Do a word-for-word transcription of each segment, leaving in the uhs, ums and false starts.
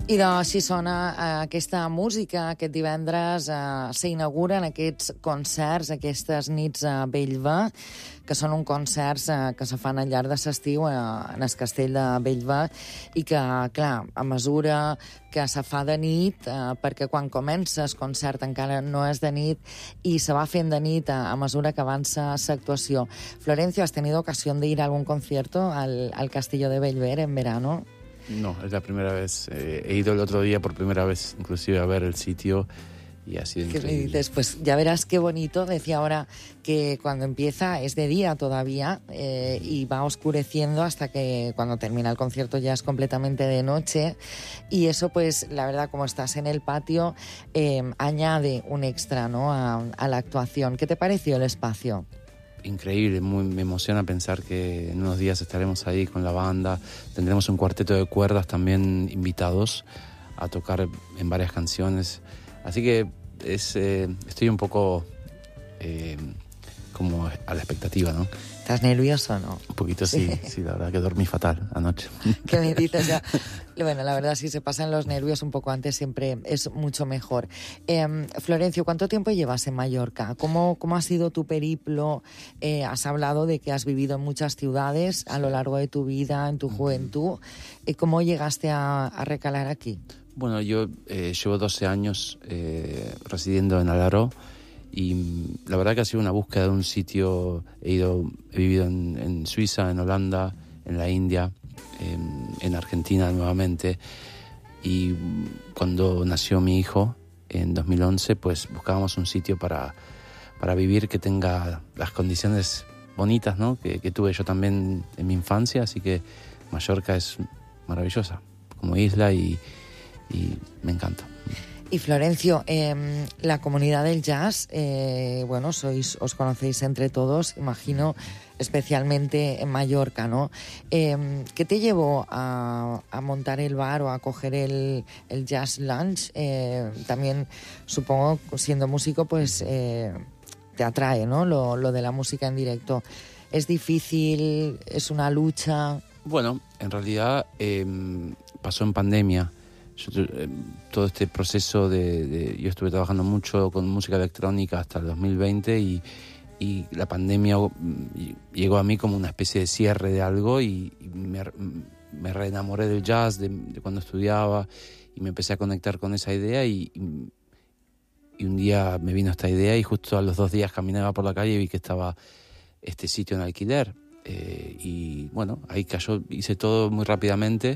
I doncs així sona eh, aquesta música. Aquest divendres eh, s'inauguren aquests concerts, aquestes nits a Bellver, que són uns concerts eh, que se fan al llarg de l'estiu eh, en el castell de Bellver i que, clar, a mesura que se fa de nit, eh, perquè quan comença el concert encara no és de nit i se va fent de nit a, a mesura que avança l'actuació. Florencio, ¿has tenido ocasión de ir a algún concierto al, al castillo de Bellver en verano? No, es la primera vez. Eh, he ido el otro día por primera vez, inclusive a ver el sitio, y ha sido ¿Qué increíble. me dices? Pues ya verás qué bonito. Decía ahora que cuando empieza es de día todavía eh, y va oscureciendo hasta que cuando termina el concierto ya es completamente de noche. Y eso, pues, la verdad, como estás en el patio, eh, añade un extra, ¿no?, a, a la actuación. ¿Qué te pareció el espacio? Increíble, muy, me emociona pensar que en unos días estaremos ahí con la banda. Tendremos un cuarteto de cuerdas también invitados a tocar en varias canciones. Así que es, eh, estoy un poco eh, como a la expectativa, ¿no? ¿Estás nervioso o no? Un poquito sí, sí, sí, la verdad que dormí fatal anoche. ¿Qué me dices? Ya, bueno, la verdad, si se pasan los nervios un poco antes siempre es mucho mejor. Eh, Florencio, ¿cuánto tiempo llevas en Mallorca? ¿Cómo, cómo ha sido tu periplo? Eh, has hablado de que has vivido en muchas ciudades a lo largo de tu vida, en tu juventud. Eh, ¿Cómo llegaste a, a recalar aquí? Bueno, yo eh, llevo doce años eh, residiendo en Alaró. Y la verdad que ha sido una búsqueda de un sitio. He ido, he vivido en, en Suiza, en Holanda, en la India, en, en Argentina nuevamente. Y cuando nació mi hijo, en dos mil once, pues buscábamos un sitio para, para vivir que tenga las condiciones bonitas, ¿no?, que, que tuve yo también en mi infancia. Así que Mallorca es maravillosa como isla y, y me encanta. Y Florencio, eh, la comunidad del jazz, eh, bueno, sois, os conocéis entre todos, imagino, especialmente en Mallorca, ¿no? Eh, ¿Qué te llevó a, a montar el bar o a coger el, el Jazz Lunch? Eh, también, supongo, siendo músico, pues eh, te atrae, ¿no?, lo, lo de la música en directo. ¿Es difícil? ¿Es una lucha? Bueno, en realidad eh, pasó en pandemia. Yo, eh, todo este proceso de, de... Yo estuve trabajando mucho con música electrónica hasta el dos mil veinte y, y la pandemia llegó a mí como una especie de cierre de algo y, y me, me reenamoré del jazz de, de cuando estudiaba y me empecé a conectar con esa idea y, y, y un día me vino esta idea y justo a los dos días caminaba por la calle y vi que estaba este sitio en alquiler eh, y bueno, ahí cayó, hice todo muy rápidamente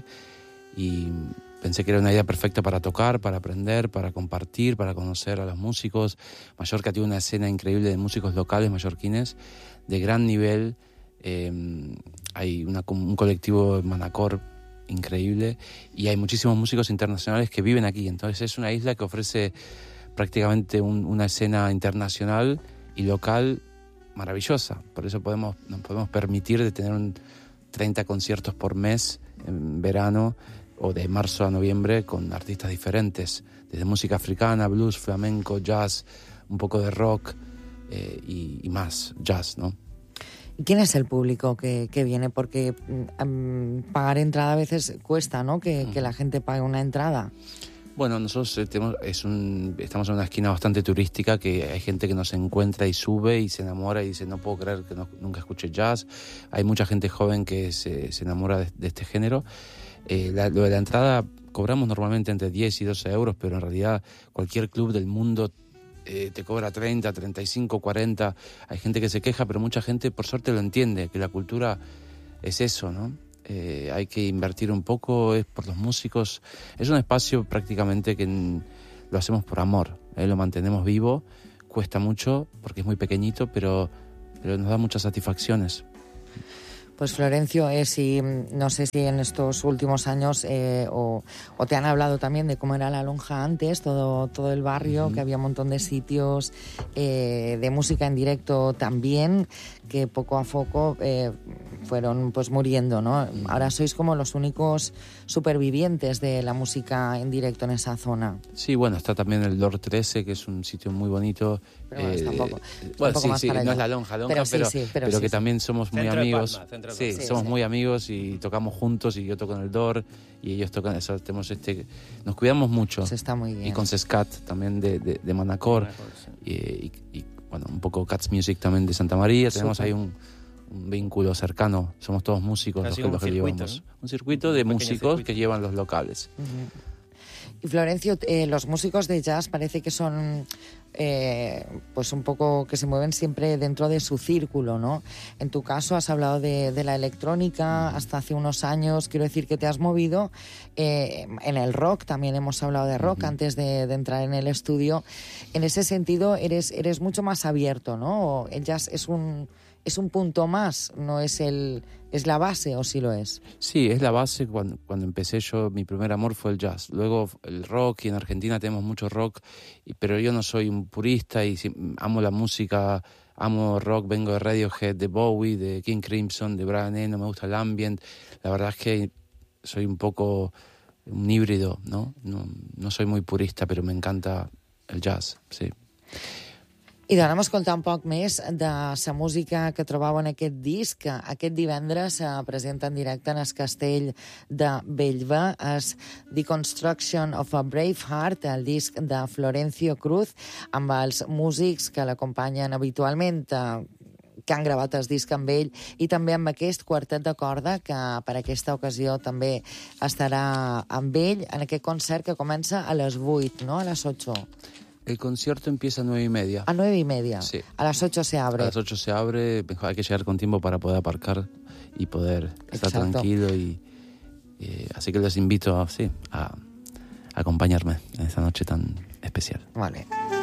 y pensé que era una idea perfecta para tocar, para aprender, para compartir, para conocer a los músicos. Mallorca tiene una escena increíble de músicos locales mallorquines de gran nivel. Eh, hay una, un colectivo en Manacor increíble y hay muchísimos músicos internacionales que viven aquí. Entonces es una isla que ofrece prácticamente un, una escena internacional y local maravillosa. Por eso podemos, nos podemos permitir de tener un treinta conciertos por mes en verano o de marzo a noviembre con artistas diferentes, desde música africana, blues, flamenco, jazz, un poco de rock eh, y, y más jazz, ¿no? ¿Y quién es el público que, que viene? Porque um, pagar entrada a veces cuesta, ¿no?, que, uh-huh. que la gente pague una entrada. Bueno, nosotros eh, tenemos, es un, estamos en una esquina bastante turística que hay gente que nos encuentra y sube y se enamora y dice, no puedo creer que no, nunca escuché jazz. Hay mucha gente joven que se, se enamora de, de este género. Eh, la, lo de la entrada cobramos normalmente entre diez y doce euros, pero en realidad cualquier club del mundo eh, te cobra treinta, treinta y cinco, cuarenta. Hay gente que se queja, pero mucha gente por suerte lo entiende, que la cultura es eso, ¿no? Eh, hay que invertir un poco, es por los músicos. Es un espacio prácticamente que n- lo hacemos por amor, ¿eh? Lo mantenemos vivo, cuesta mucho porque es muy pequeñito, pero, pero nos da muchas satisfacciones. Pues Florencio, eh, si, no sé si en estos últimos años eh, o, o te han hablado también de cómo era La Lonja antes, todo, todo el barrio, uh-huh. que había un montón de sitios eh, de música en directo también, que poco a poco eh, fueron pues muriendo, ¿no? Uh-huh. Ahora sois como los únicos supervivientes de la música en directo en esa zona. Sí, bueno, está también el Lord trece, que es un sitio muy bonito. Pero bueno, eh, está un poco, bueno, un poco sí, más sí, para no allá. es La Lonja, Lonja pero, sí, pero, sí, pero, pero sí, que sí. también somos muy Centro amigos. De Palma, Sí, Sí, somos sí. muy amigos y tocamos juntos y yo toco en el D O R y ellos tocan, eso, tenemos este, nos cuidamos mucho. Eso está muy bien. Y con Sescat también de, de, de Manacor, Manacor, sí. y, y, y, bueno, un poco Cats Music también de Santa María. Tenemos Súper. ahí un, un vínculo cercano, somos todos músicos los Casi que, un los que circuito, llevamos. ¿no? Un circuito Un de pequeño músicos circuito. que llevan los locales. Ujú. Y Florencio, eh, los músicos de jazz parece que son eh, pues un poco que se mueven siempre dentro de su círculo, ¿no? En tu caso has hablado de, de la electrónica hasta hace unos años, quiero decir que te has movido eh, en el rock, también hemos hablado de rock Ujú. antes de, de entrar en el estudio. En ese sentido eres, eres mucho más abierto, ¿no? O el jazz es un, es un punto más, no es el es la base, o sí lo es. Sí, es la base. Cuando, cuando empecé yo, mi primer amor fue el jazz. Luego el rock, y en Argentina tenemos mucho rock, y, pero yo no soy un purista y si, amo la música, amo rock, vengo de Radiohead, de Bowie, de King Crimson, de Brian Eno, me gusta el ambient. La verdad es que soy un poco un híbrido, ¿no? No, no soy muy purista, pero me encanta el jazz, sí. I d'anar a escoltar un poc més de la música que trobau en aquest disc. Aquest divendres se presenta en directe en el castell de Bellver. És The Construction of a Brave Heart, el disc de Florencio Cruz, amb els músics que l'acompanyen habitualment, que han gravat el disc amb ell, i també amb aquest quartet de corda que per aquesta ocasió també estarà amb ell en aquest concert que comença a les vuit, no? A les ocho. El concierto empieza a nueve y media. A nueve y media. Sí. A las ocho se abre. A las ocho se abre, mejor hay que llegar con tiempo para poder aparcar y poder estar Exacto. tranquilo. Y, y así que les invito sí, a, a acompañarme en esta noche tan especial. Vale.